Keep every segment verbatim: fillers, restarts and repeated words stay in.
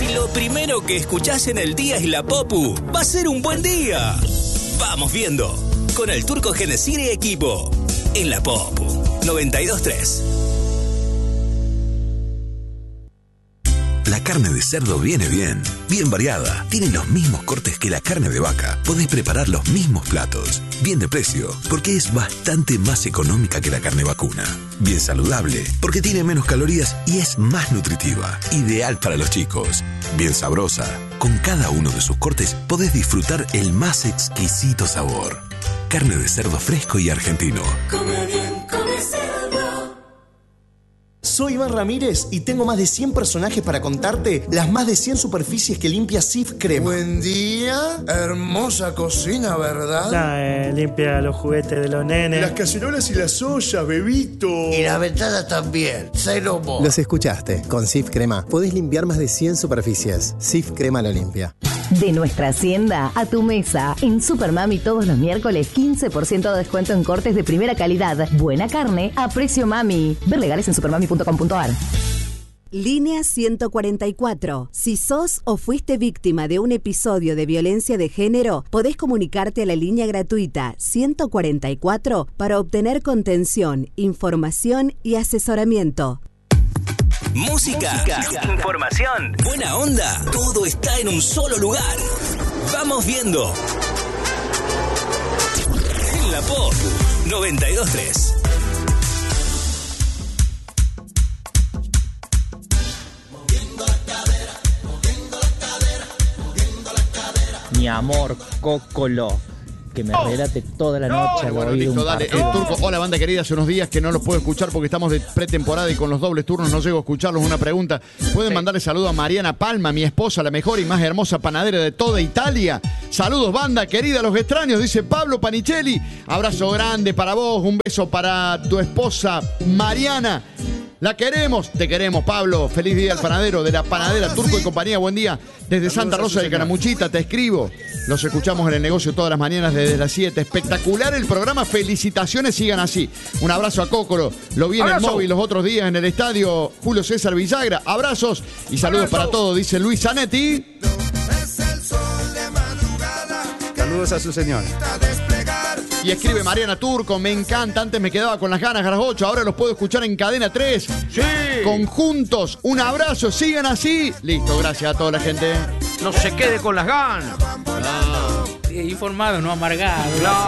Si lo primero que escuchás en el día es la Popu, va a ser un buen día. Vamos viendo, con el Turco Genesir y equipo, en la Popu noventa y dos tres. La carne de cerdo viene bien, bien variada. Tiene los mismos cortes que la carne de vaca. Podés preparar los mismos platos. Bien de precio, porque es bastante más económica que la carne vacuna. Bien saludable, porque tiene menos calorías y es más nutritiva. Ideal para los chicos. Bien sabrosa. Con cada uno de sus cortes podés disfrutar el más exquisito sabor. Carne de cerdo fresco y argentino. Come bien, come cerdo. Soy Iván Ramírez y tengo más de cien personajes para contarte las más de cien superficies que limpia Cif Crema. Buen día, hermosa cocina, ¿verdad? La, eh, limpia los juguetes de los nenes. Las cacerolas y las ollas, bebito. Y las ventanas también, cero mo. Los escuchaste, con Cif Crema podés limpiar más de cien superficies. Cif Crema lo limpia. De nuestra hacienda a tu mesa. En Supermami todos los miércoles quince por ciento de descuento en cortes de primera calidad. Buena carne a precio mami. Ver legales en supermami punto com punto a r. Línea ciento cuarenta y cuatro. Si sos o fuiste víctima de un episodio de violencia de género, podés comunicarte a la línea gratuita ciento cuarenta y cuatro para obtener contención, información y asesoramiento. Música, Música, información, buena onda, todo está en un solo lugar. Vamos viendo. En la Pop noventa y dos tres. Mi amor, Cocolo, que me relate toda la noche. Bueno, bueno, listo, dale. El Turco, hola banda querida, hace unos días que no los puedo escuchar porque estamos de pretemporada y con los dobles turnos no llego a escucharlos. Una pregunta, ¿pueden sí. mandarle saludo a Mariana Palma, mi esposa, la mejor y más hermosa panadera de toda Italia? Saludos banda querida, los extraños, dice Pablo Panicelli. Abrazo grande para vos, un beso para tu esposa Mariana. La queremos, te queremos, Pablo. Feliz día al panadero de la panadera Turco y compañía. Buen día desde Santa Rosa de Caramuchita. Te escribo. Los escuchamos en el negocio todas las mañanas desde las siete. Espectacular el programa. Felicitaciones, sigan así. Un abrazo a Cócoro. Lo vi en el móvil los otros días en el estadio Julio César Villagra. Abrazos y saludos para todos, dice Luis Zanetti. Saludos a su señor. Y escribe Mariana Turco, me encanta, antes me quedaba con las ganas a las ocho, ahora los puedo escuchar en Cadena tres. Sí. Conjuntos, un abrazo, sigan así. Listo, gracias a toda la gente. No se quede con las ganas. No. Informado, no amargado. No.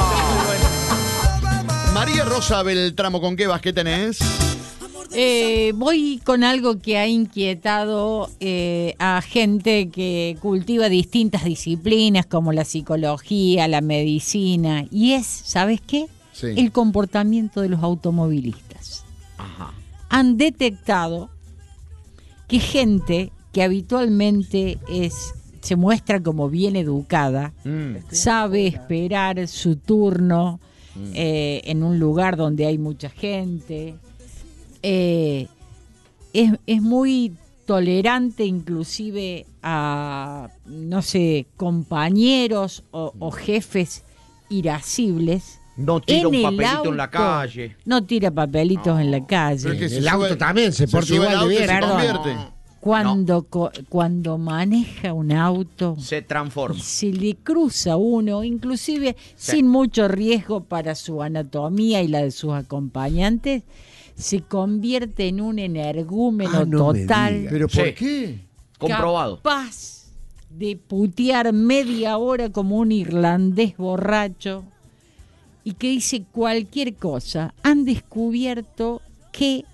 María Rosa Beltramo, ¿con qué vas? ¿Qué tenés? Eh, voy con algo que ha inquietado eh, a gente que cultiva distintas disciplinas como la psicología, la medicina, y es, ¿sabes qué? Sí. El comportamiento de los automovilistas. Ajá. Han detectado que gente que habitualmente es, se muestra como bien educada, Mm. sabe esperar su turno Mm. eh, en un lugar donde hay mucha gente. Eh, es, es muy tolerante inclusive a, no sé, compañeros o, o jefes irascibles. No tira en un el papelito auto, en la calle. No tira papelitos No. en la calle. Pero es que El se auto sube- también se se porta sube igual al de auto y bien. se Perdón. convierte. Cuando, co- cuando maneja un auto Se y transforma. se le cruza uno, inclusive Sí. sin mucho riesgo para su anatomía y la de sus acompañantes, se convierte en un energúmeno Ah, no me total, digas. ¿Pero por Sí. qué? Comprobado. capaz de putear media hora como un irlandés borracho y que dice cualquier cosa. Han descubierto que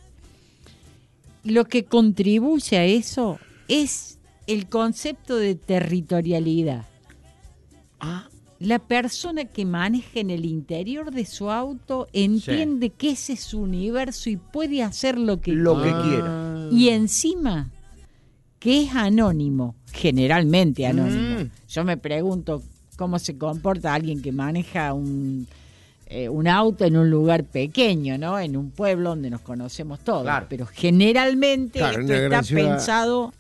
lo que contribuye a eso es el concepto de territorialidad. Ah. La persona que maneja en el interior de su auto entiende que ese es su universo y puede hacer lo que Lo quiera. que quiera. Y encima, que es anónimo, generalmente anónimo. Mm. Yo me pregunto cómo se comporta alguien que maneja un, eh, un auto en un lugar pequeño, ¿no? En un pueblo donde nos conocemos todos. Claro. Pero generalmente Claro, en esto una está gran ciudad. pensado.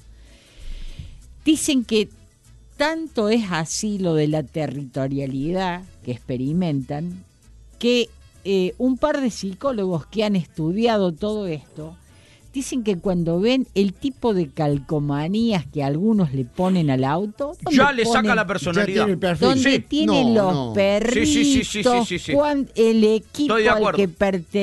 Dicen que tanto es así lo de la territorialidad que experimentan, que eh, un par de psicólogos que han estudiado todo esto dicen que cuando ven el tipo de calcomanías que algunos le ponen al auto, ya le saca la personalidad. El donde sí. tienen no, los no. perritos, sí, sí, sí, sí, sí, sí, sí. cuan, el equipo al que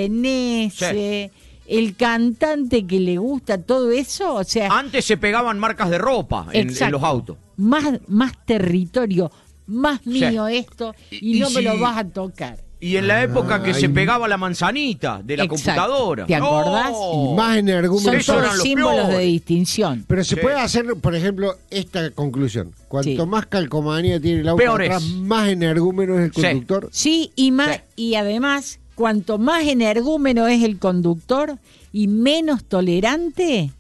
Sí. pertenece, el cantante que le gusta, todo eso, o sea... Antes se pegaban marcas de ropa en, en los autos. Más, más territorio, más mío Sí. esto, y, Y no me si- lo vas a tocar. Y en la época que Ay. se pegaba la manzanita de la Exacto. computadora. ¿Te acordás? ¡Oh! Y más energúmenos. Son eran todos los símbolos peores. de distinción. Pero se Sí. puede hacer, por ejemplo, esta conclusión. Cuanto Sí. más calcomanía tiene el auto Peor atrás, es. más energúmeno es el Sí. conductor. Sí, y más, Sí. y además, cuanto más energúmeno es el conductor y menos tolerante,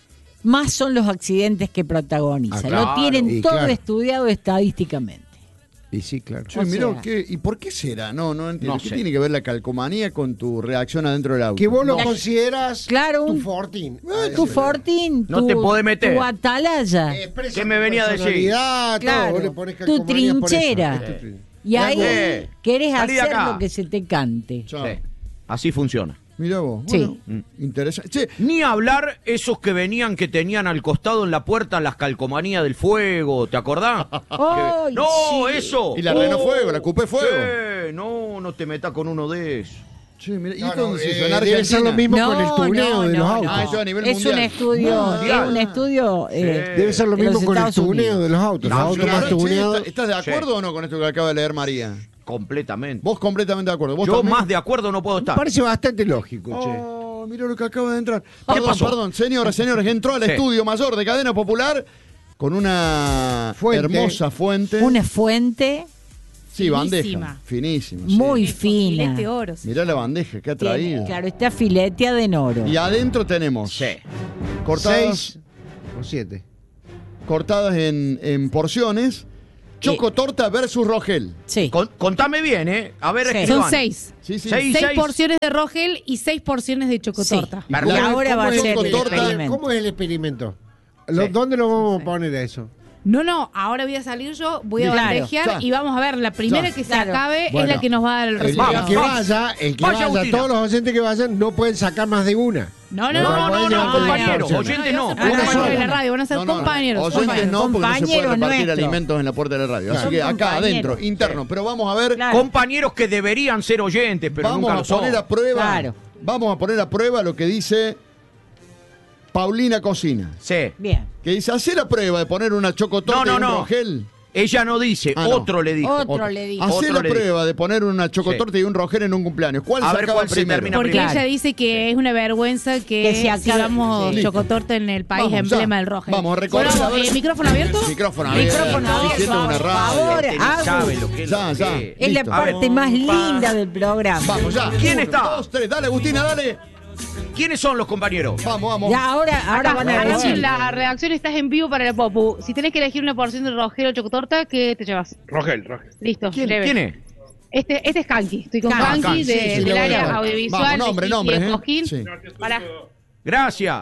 más son los accidentes que protagoniza. Ah, claro. Lo tienen Y todo claro. estudiado estadísticamente. Y sí, claro. Che, O mirá, sea- ¿qué- ¿y por qué será? No, no entiendo. No ¿Qué sé. tiene que ver la calcomanía con tu reacción adentro del auto? Que vos lo La- consideras Claro, tu un- fortín. Ah, tu fortín, No tu, te podés meter. tu atalaya, Expresa ¿Qué me tu venía a decir? personalidad, todo, Claro, vos le pones tu calcomanías por eso. trinchera. Es tu trin- y ahí Eh, querés salí de hacer acá. lo que se te cante. Chao. Sí. Así funciona. Mirá vos. Sí. Bueno, interesante. Che, Ni hablar esos que venían que tenían al costado en la puerta las calcomanías del fuego, ¿te acordás? Ay, Que- no, sí. eso. Y la Renault Fuego, la Coupé Fuego. Sí, no, no te metas con uno de esos. che, mirá, ¿y No, dónde no, se hizo? eh, ¿En debe ser Argentina? lo mismo No, con el tuneo no, de los no, autos. Ah, eso a nivel Es mundial. un estudio, Mundial. es un estudio. eh, Debe ser lo de los mismo con el Estados tuneo Unidos. de los autos. Los No, autos claro, más Che, tuneados. ¿estás- ¿Estás de acuerdo o no con esto que acaba de leer María? Completamente. Vos completamente de acuerdo. ¿Vos Yo también? más de acuerdo no puedo Me estar. parece bastante lógico, che. Oh, mira lo que acaba de entrar. Perdón, pasó? perdón, señoras, señores, entró al Sí. estudio mayor de Cadena Popular con una Fuente. hermosa fuente. Una fuente sí, bandeja. finísima. Finísima. sí. muy Filete fina. oro. sí. Mirá la bandeja que ha Tiene- traído. claro, está fileteada en oro. Y adentro tenemos Sí. cortadas, Seis o siete. cortadas en, en porciones. Choco torta versus Rogel. Sí. Con- contame bien, ¿eh? A ver, Sí. escriban. Son seis. Sí, sí. Seis. Seis porciones de Rogel y seis porciones de chocotorta. Sí. Y Y la- ahora ¿Cómo va a es ser el el torta? experimento. ¿Cómo es el experimento? Lo- Sí. ¿Dónde lo vamos a poner a eso? No, no, ahora voy a salir yo, voy a Claro. bandejear Ya. y vamos a ver, la primera Ya. que se Claro. acabe Bueno, es la que nos va a dar el El, resultado. el que Vamos. vaya, el que Vaya, vaya, Agustina. todos los oyentes que vayan no pueden sacar más de una. No, no, No, no, no, no, no, no, no, compañeros, porciones. oyentes no. Van a Una ser compañeros sola. de la radio, van a ser No, no, no. compañeros. Oyentes compañeros. no, porque no se puede Compañero repartir nuestro. alimentos en la puerta de la radio. Claro. Así que Son acá compañeros. adentro, interno. Pero vamos a ver, Claro. Compañeros que deberían ser oyentes, pero vamos nunca a lo son. poner a prueba. Claro. Vamos a poner a prueba lo que dice Paulina Cocina. Sí. Bien. Que dice, hacer la prueba de poner una chocotorta No, no, y un no. Rogel. Ella no dice, Ah, no. otro le dijo. Otro le dijo. Hacer Otro la le dijo. prueba de poner una chocotorta y un Rogel en un cumpleaños. ¿Cuál A se ver acaba cuál se primero? termina Porque Claro. ella dice que es una vergüenza que, Que se acabe. sigamos Sí. chocotorta en el país, Vamos, emblema ya. del Rogel. Vamos a recorrer, Bueno, a ver. eh, ¿micrófono abierto? Micrófono abierto. Micrófono abierto, Diciendo una por radio. favor. Este ni Agus. sabe lo que es Ya, lo ya. que Es la Listo. parte más linda del programa. Vamos, ya. ¿Quién Uno, está? Dos, tres. Dale, Agustina, dale. ¿Quiénes son los compañeros? Vamos, vamos. Ya ahora, ahora Acá, van a hagamos decir. la redacción, estás en vivo para la Popu. Si tenés que elegir una porción de Rogel o chocotorta, ¿qué te llevas? Rogel, Rogel. Listo, ¿Quién, leve. quién es? Este, este es Kanki. Estoy con Kanki. Kanki, Kanki, de- sí, sí, del lo área veo. audiovisual. Vamos, nombre, de nombre, Kiki ¿eh? Escojín. Sí. Pará. Gracias.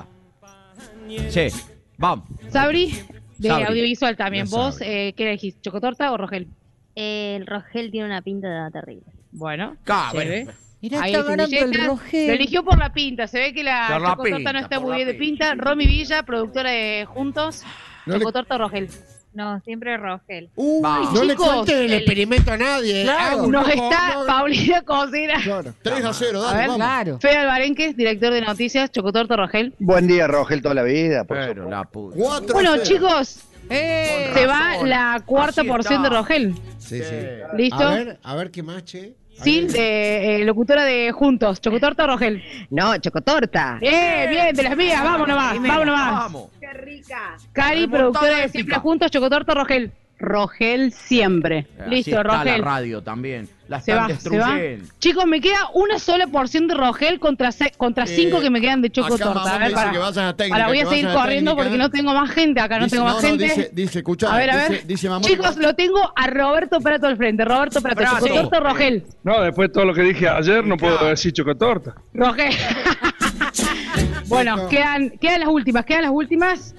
Sí. Vamos. Sabri, de Sabri. audiovisual también. La ¿Vos Sabri. eh, qué elegís? ¿Chocotorta o Rogel? El Rogel tiene una pinta terrible. Bueno, Cabrón. chévere. Mirá, Ahí está está ganando el Lo Rogel. eligió por la pinta. Se ve que la Por la chocotorta pinta, no está por muy la bien de pinta. pinta. Romy Villa, productora de Juntos. No le- Chocotorta o Rogel. No, siempre Rogel. Uy, Vamos. no le Chicos, cuentes el el- experimento a nadie. Claro. Agus, Nos no, está no, Paulina Cocina. claro. tres a cero, A dale, ver, vamos. Claro. Fede Alvarenques, director de noticias, Chocotorta o Rogel. Buen día, Rogel, toda la vida. Por Pero supuesto. la puta. cuatro a Bueno, cero. chicos, Eh, se va razón. la cuarta Así porción está. de Rogel. Sí, sí. ¿Listo? A ver, a ver qué más, che. A Sí, ver. de, eh, locutora de Juntos, Chocotorta o Rogel. No, chocotorta. Bien, bien, de las mías, vámonos más, vámonos más. Vamos. Qué rica. Cari, Remontada productora de épica. Siempre Juntos, Chocotorta o Rogel. Rogel siempre. Así Listo, está la Rogel. radio también. La Se están va, se va. destruyendo. Chicos, me queda una sola porción de Rogel contra, se- contra Eh, cinco que me quedan de acá Chocotorta. mamá A me ver, dice para. que vayas a técnica, Ahora voy que a seguir vayas a corriendo técnica. porque no tengo más gente acá, no Dice- tengo más no, gente. Dice, dice, escuchá, A ver, a dice, ver. dice mamá. Chicos, lo tengo a Roberto Prato al frente. Roberto Prato, Prato. Chocotorta o Rogel. No, después de todo lo que dije ayer, no puedo decir chocotorta. Rogel. Bueno, quedan, quedan las últimas, quedan las últimas.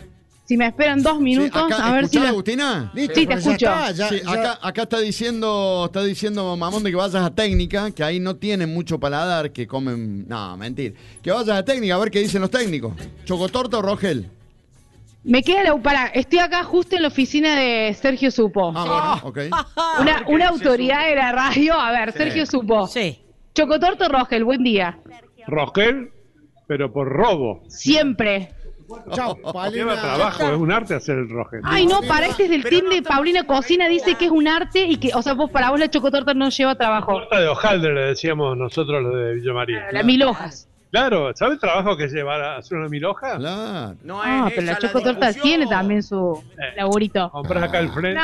Si me esperan dos minutos, Sí, acá, a ver si... ¿escuchás, la- Agustina? Listo, Sí, te pero ya escucho. está, ya- Sí, ya- acá, acá está diciendo está diciendo Mamón de que vayas a técnica, que ahí no tienen mucho paladar, que comen... No, mentir. Que vayas a técnica, a ver qué dicen los técnicos. ¿Chocotorta o Rogel? Me queda la... Pará, estoy acá justo en la oficina de Sergio Supo. Ah, bueno, ok. Una, una autoridad de la radio. A ver, Sí. Sergio Supo. Sí. Chocotorta o Rogel, buen día. Rogel, pero por robo. Siempre. Chao, Lleva Paulina. trabajo, es un arte hacer el Rogel. Ay, no, para este es del team de Paulina Cocina, dice que es un arte y que, o sea, vos para vos la chocotorta no lleva trabajo. Torta de hojaldre le decíamos nosotros los de Villa María. La mil hojas. Claro, ¿sabe el trabajo que es llevar a hacer una mil hojas? Claro. No Ah, es pero la esa chocotorta discusión. tiene también su laburito. Compras acá el frente,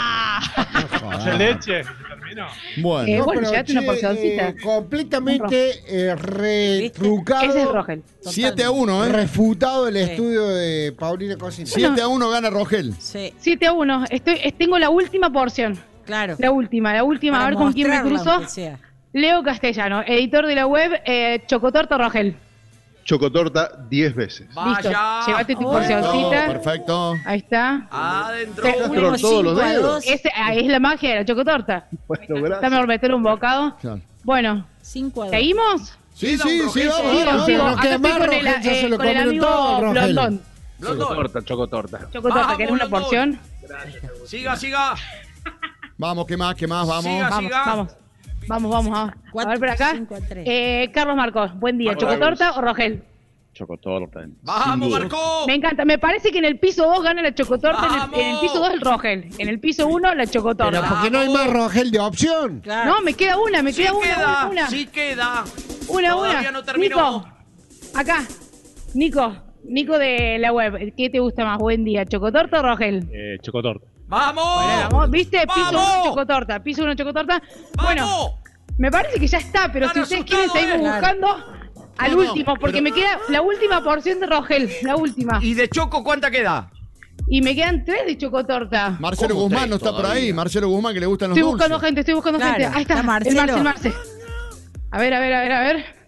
¡No! hace leche, se terminó. Bueno. Eh, No, bueno, pero, llévate una che, porcioncita. eh, completamente eh, retrucado. Ese es Rogel. siete a uno, ¿eh? Refutado el Sí. estudio de Paulina Cocina. siete a uno gana Rogel. Sí, siete a uno. Estoy, eh, tengo la última porción. claro. La última, la última. Para a ver con quién me mostrarla, cruzo. aunque sea. Leo Castellano, editor de la web, eh, Chocotorta o Rogel. Chocotorta diez veces. Listo. Vaya. Llévate tu Oh. porcioncita. Perfecto. Ahí está. Adentro. Te- Pero todos los cinco a dedos. dos. Ese, ah, es la magia de la chocotorta. Bueno, Está gracias. mejor meter un bocado. Claro. Bueno, cinco a dos. ¿seguimos? Sí, Queda sí, un sí, Rogel. vamos, Sigo, vamos, sigo. no, vamos. Acá que estoy más con el, Rogel ya eh, se lo con el comieron amigo todo, Rogel. Blondón. Chocotorta, chocotorta. Chocotorta, Vamos, ¿querés una Blondón. porción? Siga, siga. Vamos, ¿qué más? ¿Qué más? Vamos. Siga. Vamos, vamos. Vamos, vamos, vamos. A Cuatro, ver por acá. cinco a tres. Eh, Carlos Marcos, buen día. Hola, ¿Chocotorta o Rogel? Chocotorta. sin Vamos, duda. Marco. Me encanta. Me parece que en el piso dos gana la chocotorta, en el, ¡Vamos! en el piso dos el Rogel. En el piso uno la Pero chocotorta. porque no hay más Rogel de opción. Claro. No, me queda una, me Sí queda una, queda, una, una. sí queda. Una, Todavía una. no terminó. Nico, acá. Nico, Nico de la web. ¿Qué te gusta más? Buen día. ¿Chocotorta o Rogel? Eh, chocotorta. ¡Vamos! Bueno, vamos, ¿viste? Piso ¡Vamos! uno chocotorta. Piso uno chocotorta. Bueno, ¡Vamos! me parece que ya está, pero Están si ustedes quieren asustados, seguimos eh. buscando al No, no, último, porque pero- me queda la última porción de Rogel. La última. ¿Y de Choco cuánta queda? Y me quedan tres de chocotorta. Marcelo ¿Cómo Guzmán tres no está por ahí. todavía? Marcelo Guzmán que le gustan los Estoy dulces. buscando gente, estoy buscando Claro, gente. Ahí está, está el Marcelo. Marce, el Marce. A ver, a ver, a ver, a ver.